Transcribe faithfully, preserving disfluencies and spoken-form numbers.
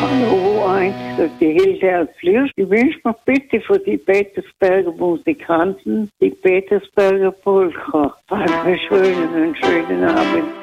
Hallo, eins, die Hilde aus Lürsch. Ich wünsche mir bitte für die Petersberger Musikanten die Petersberger Polka. Einen schönen, einen schönen Abend.